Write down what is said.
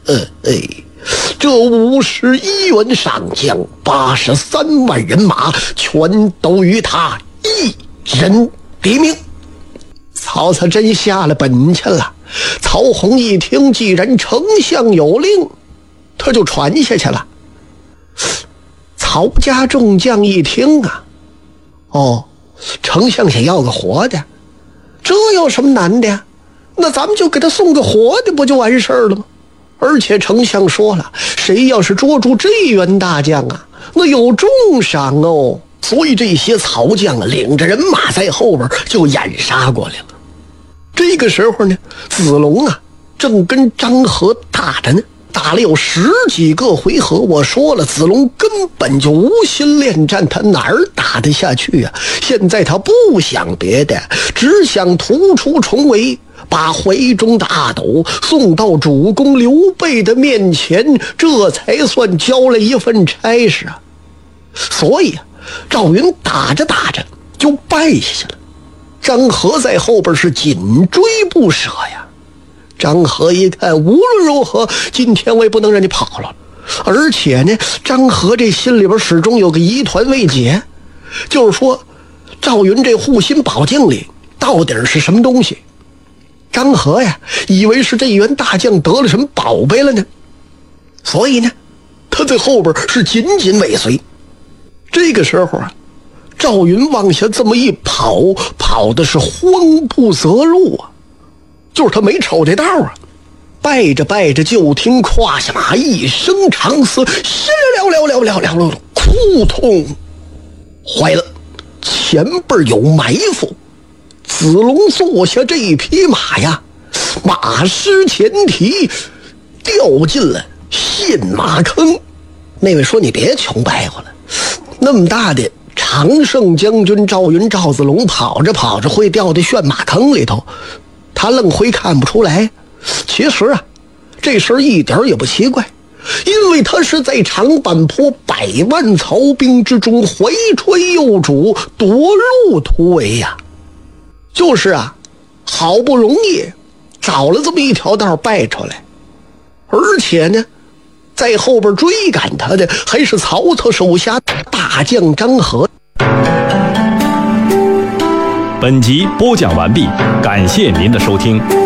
这51员上将83万人马全都与他一人抵命。曹操真下了本钱了。曹洪一听，既然丞相有令，他就传下去了。曹家众将一听啊，丞相想要个活的，这有什么难的呀？那咱们就给他送个活的，不就完事儿了吗？而且丞相说了，谁要是捉住这员大将啊，那有重赏哦。所以这些曹将啊，领着人马在后边就掩杀过来了。这个时候呢，子龙啊正跟张合打着呢，打了有10几个回合。我说了，子龙根本就无心恋战，他哪儿打得下去啊？现在他不想别的，只想突出重围，把怀中的阿斗送到主公刘备的面前，这才算交了一份差事啊。所以赵云打着打着就败下去了。张合在后边是紧追不舍呀。张合一看，无论如何今天我也不能让你跑了。而且呢，张合这心里边始终有个疑团未解，就是说赵云这护心宝镜里到底是什么东西。张合呀以为是这员大将得了什么宝贝了呢，所以呢他在后边是紧紧尾随。这个时候啊，赵云往下这么一跑，跑的是慌不择路啊，就是他没瞅这道啊。拜着拜着，就听胯下马一声长嘶，哭痛，坏了，前边有埋伏。子龙坐下这一匹马呀，马失前蹄，掉进了陷马坑。那位说，你别穷白活了，那么大的常胜将军赵云赵子龙跑着跑着会掉到陷马坑里头，他愣会看不出来。其实啊，这事儿一点也不奇怪，因为他是在长坂坡100万曹兵之中怀揣幼主，夺路突围呀。就是啊，好不容易找了这么一条道败出来，而且呢在后边追赶他的还是曹操手下大将张合。 本集播讲完毕，感谢您的收听。